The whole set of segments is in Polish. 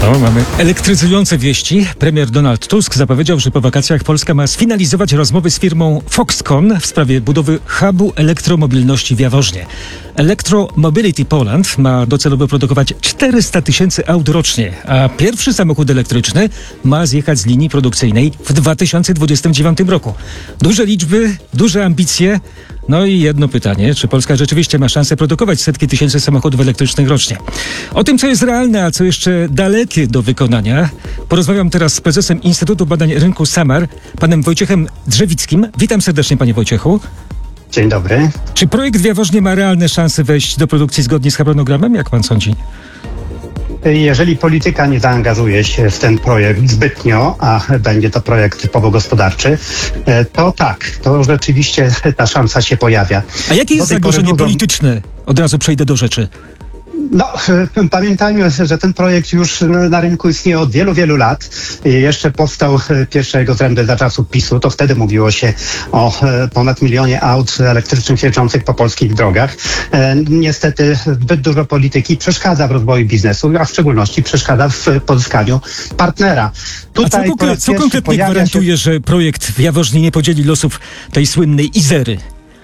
O, mamy elektryzujące wieści. Premier Donald Tusk zapowiedział, że po wakacjach Polska ma sfinalizować rozmowy z firmą Foxconn w sprawie budowy hubu elektromobilności w Jaworznie. Electromobility Poland ma docelowo produkować 400 tysięcy aut rocznie, a pierwszy samochód elektryczny ma zjechać z linii produkcyjnej w 2029 roku. Duże liczby, duże ambicje. No i jedno pytanie, czy Polska rzeczywiście ma szansę produkować setki tysięcy samochodów elektrycznych rocznie? O tym, co jest realne, a co jeszcze dalekie do wykonania, porozmawiam teraz z prezesem Instytutu Badań Rynku SAMAR, panem Wojciechem Drzewickim. Witam serdecznie, panie Wojciechu. Dzień dobry. Czy projekt w Jaworznie ma realne szanse wejść do produkcji zgodnie z harmonogramem? Jak pan sądzi? Jeżeli polityka nie zaangażuje się w ten projekt zbytnio, a będzie to projekt typowo gospodarczy, to tak, to rzeczywiście ta szansa się pojawia. A jakie jest zagrożenie polityczne? Od razu przejdę do rzeczy. No, pamiętajmy, że ten projekt już na rynku istnieje od wielu, wielu lat. Jeszcze powstał pierwsze jego zręby za czasów PiS-u. To wtedy mówiło się o ponad 1 milionie aut elektrycznych jeżdżących po polskich drogach. Niestety zbyt dużo polityki przeszkadza w rozwoju biznesu, a w szczególności przeszkadza w pozyskaniu partnera. Tutaj co konkretnie gwarantuje, że projekt w Jaworznie nie podzieli losów tej słynnej Izery?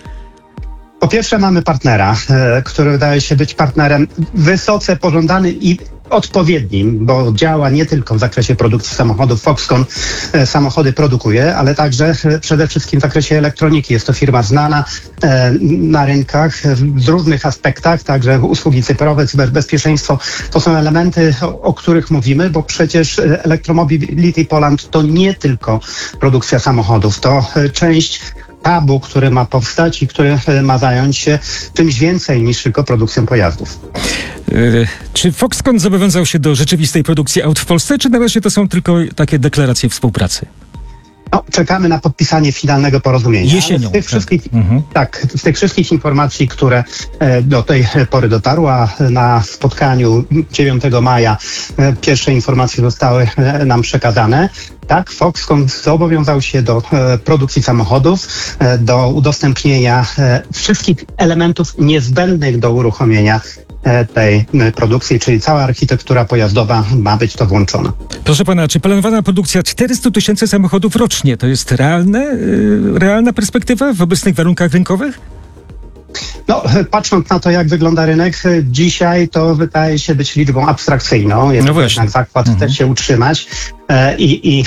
Po pierwsze mamy partnera, który wydaje się być partnerem wysoce pożądanym i odpowiednim, bo działa nie tylko w zakresie produkcji samochodów. Foxconn samochody produkuje, ale także przede wszystkim w zakresie elektroniki. Jest to firma znana na rynkach w różnych aspektach, także usługi cyfrowe, cyberbezpieczeństwo. To są elementy, o których mówimy, bo przecież Electromobility Poland to nie tylko produkcja samochodów, to część hubu, który ma powstać i który ma zająć się czymś więcej niż tylko produkcją pojazdów. Czy Foxconn zobowiązał się do rzeczywistej produkcji aut w Polsce, czy na razie to są tylko takie deklaracje współpracy? No, czekamy na podpisanie finalnego porozumienia. Jesienią. Z tych wszystkich informacji, które do tej pory dotarły, a na spotkaniu 9 maja pierwsze informacje zostały nam przekazane. Tak, Foxconn zobowiązał się do produkcji samochodów, do udostępnienia wszystkich elementów niezbędnych do uruchomienia tej produkcji, czyli cała architektura pojazdowa ma być to włączona. Proszę pana, czy planowana produkcja 400 tysięcy samochodów rocznie to jest realna perspektywa w obecnych warunkach rynkowych? No, patrząc na to, jak wygląda rynek dzisiaj, to wydaje się być liczbą abstrakcyjną. Jest jednak zakład chce się utrzymać i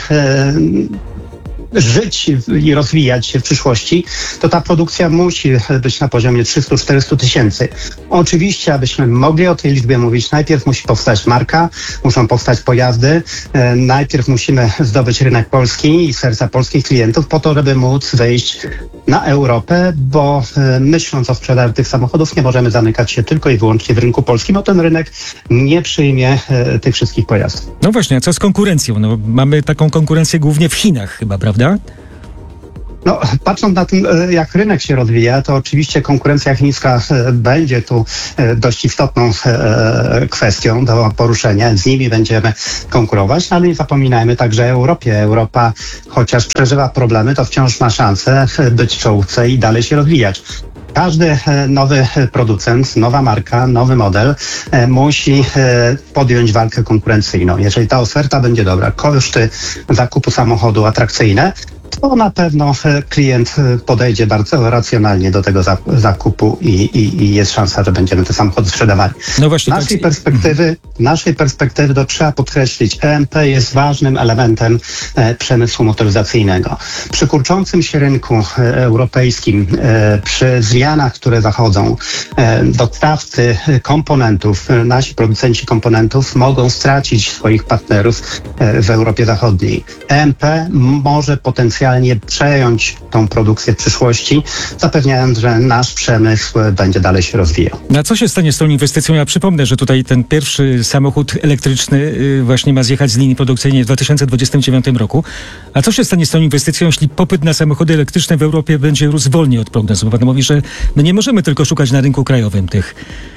żyć i rozwijać się w przyszłości, to ta produkcja musi być na poziomie 300-400 tysięcy. Oczywiście, abyśmy mogli o tej liczbie mówić, najpierw musi powstać marka, muszą powstać pojazdy, najpierw musimy zdobyć rynek polski i serca polskich klientów po to, żeby móc wejść na Europę, bo myśląc o sprzedaży tych samochodów nie możemy zamykać się tylko i wyłącznie w rynku polskim, bo ten rynek nie przyjmie tych wszystkich pojazdów. No właśnie, a co z konkurencją? No, mamy taką konkurencję głównie w Chinach chyba, prawda? No, patrząc na tym, jak rynek się rozwija, to oczywiście konkurencja chińska będzie tu dość istotną kwestią do poruszenia. Z nimi będziemy konkurować, ale nie zapominajmy także o Europie. Europa, chociaż przeżywa problemy, to wciąż ma szansę być w czołówce i dalej się rozwijać. Każdy nowy producent, nowa marka, nowy model musi podjąć walkę konkurencyjną. Jeżeli ta oferta będzie dobra, koszty zakupu samochodu atrakcyjne, to na pewno klient podejdzie bardzo racjonalnie do tego zakupu i jest szansa, że będziemy te samochody sprzedawali. No właśnie, z naszej perspektywy to trzeba podkreślić, EMP jest ważnym elementem przemysłu motoryzacyjnego. Przy kurczącym się rynku europejskim, przy zmianach, które zachodzą, dostawcy komponentów, nasi producenci komponentów mogą stracić swoich partnerów w Europie Zachodniej. EMP może potencjalnie przejąć tą produkcję w przyszłości, zapewniając, że nasz przemysł będzie dalej się rozwijał. A co się stanie z tą inwestycją? Ja przypomnę, że tutaj ten pierwszy samochód elektryczny właśnie ma zjechać z linii produkcyjnej w 2029 roku. A co się stanie z tą inwestycją, jeśli popyt na samochody elektryczne w Europie będzie rósł wolniej od prognoz? Bo pan mówi, że my nie możemy tylko szukać na rynku krajowym tych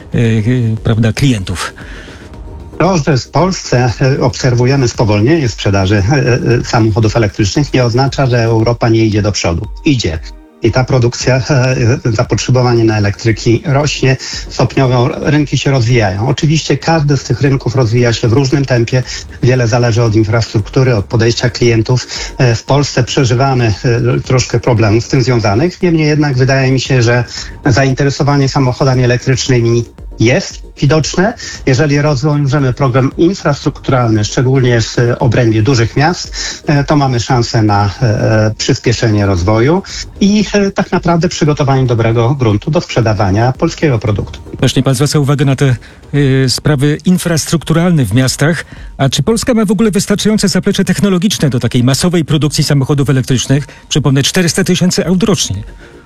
klientów. To, że w Polsce obserwujemy spowolnienie sprzedaży samochodów elektrycznych, nie oznacza, że Europa nie idzie do przodu. Idzie. i ta produkcja, zapotrzebowanie na elektryki rośnie, stopniowo rynki się rozwijają. Oczywiście każdy z tych rynków rozwija się w różnym tempie, wiele zależy od infrastruktury, od podejścia klientów. W Polsce przeżywamy troszkę problemów z tym związanych, niemniej jednak wydaje mi się, że zainteresowanie samochodami elektrycznymi jest widoczne. Jeżeli rozwiążemy program infrastrukturalny, szczególnie w obrębie dużych miast, to mamy szansę na przyspieszenie rozwoju i tak naprawdę przygotowanie dobrego gruntu do sprzedawania polskiego produktu. Właśnie pan zwraca uwagę na te sprawy infrastrukturalne w miastach. A czy Polska ma w ogóle wystarczające zaplecze technologiczne do takiej masowej produkcji samochodów elektrycznych? Przypomnę, 400 000 aut rocznie.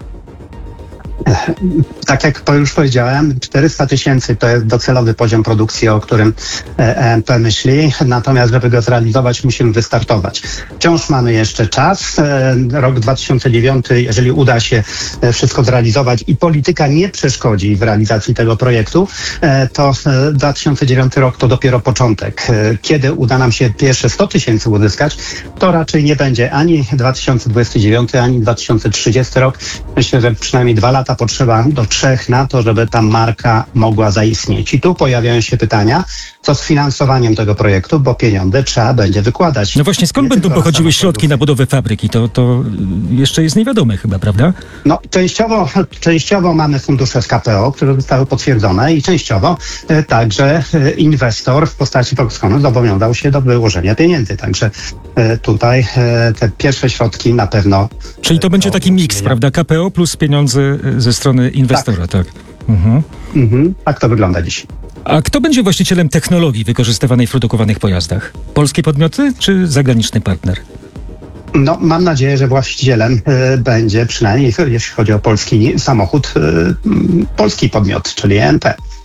Tak jak już powiedziałem, 400 000 to jest docelowy poziom produkcji, o którym EMP myśli. Natomiast, żeby go zrealizować, musimy wystartować. Wciąż mamy jeszcze czas. Rok 2009, jeżeli uda się wszystko zrealizować i polityka nie przeszkodzi w realizacji tego projektu, to 2009 rok to dopiero początek. Kiedy uda nam się pierwsze 100 000 uzyskać, to raczej nie będzie ani 2029, ani 2030 rok. Myślę, że przynajmniej 2 lata potrzeba do 3 na to, żeby ta marka mogła zaistnieć. I tu pojawiają się pytania, co z finansowaniem tego projektu, bo pieniądze trzeba będzie wykładać. No właśnie, skąd będą pochodziły środki na budowę fabryki? To jeszcze jest niewiadome chyba, prawda? No, częściowo mamy fundusze z KPO, które zostały potwierdzone i częściowo także inwestor w postaci Foxconn zobowiązał się do wyłożenia pieniędzy. Także tutaj te pierwsze środki na pewno... Czyli to będzie taki miks, prawda? KPO plus pieniądze ze strony inwestora, tak? Tak to wygląda dziś. A kto będzie właścicielem technologii wykorzystywanej w produkowanych pojazdach? Polskie podmioty czy zagraniczny partner? No, mam nadzieję, że właścicielem będzie, przynajmniej jeśli chodzi o polski samochód, polski podmiot, czyli EMP.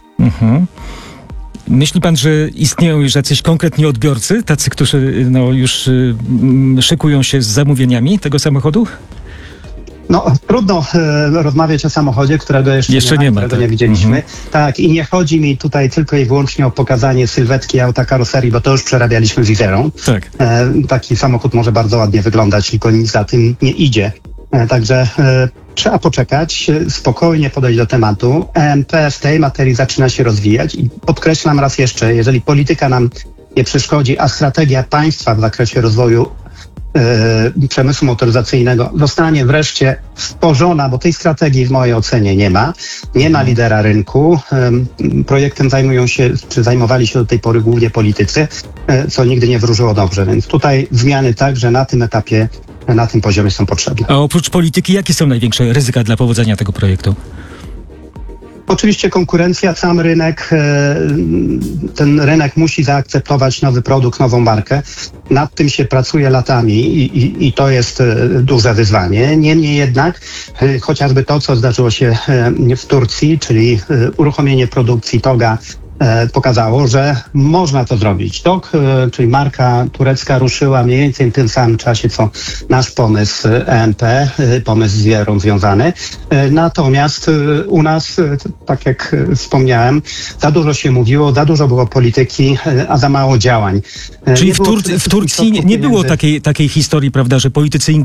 Myśli pan, że istnieją już jacyś konkretni odbiorcy, tacy, którzy już szykują się z zamówieniami tego samochodu? No, trudno rozmawiać o samochodzie, którego jeszcze nie ma, którego nie widzieliśmy. Tak, i nie chodzi mi tutaj tylko i wyłącznie o pokazanie sylwetki auta karoserii, bo to już przerabialiśmy z Iverą. Tak. Taki samochód może bardzo ładnie wyglądać, tylko nic za tym nie idzie. Także trzeba poczekać, spokojnie podejść do tematu. EMP w tej materii zaczyna się rozwijać i podkreślam raz jeszcze, jeżeli polityka nam nie przeszkodzi, a strategia państwa w zakresie rozwoju przemysłu motoryzacyjnego zostanie wreszcie stworzona, bo tej strategii w mojej ocenie nie ma. Nie ma lidera rynku. Projektem zajmowali się do tej pory głównie politycy, co nigdy nie wróżyło dobrze. Więc tutaj zmiany także na tym etapie, na tym poziomie są potrzebne. A oprócz polityki, jakie są największe ryzyka dla powodzenia tego projektu? Oczywiście konkurencja, sam rynek, ten rynek musi zaakceptować nowy produkt, nową markę. Nad tym się pracuje latami i to jest duże wyzwanie. Niemniej jednak chociażby to, co zdarzyło się w Turcji, czyli uruchomienie produkcji TOGA, pokazało, że można to zrobić. TOG, czyli marka turecka, ruszyła mniej więcej w tym samym czasie, co nasz pomysł EMP, pomysł z Wierą związany. Natomiast u nas, tak jak wspomniałem, za dużo się mówiło, za dużo było polityki, a za mało działań. Czyli w Turcji nie było takiej historii, prawda, że politycy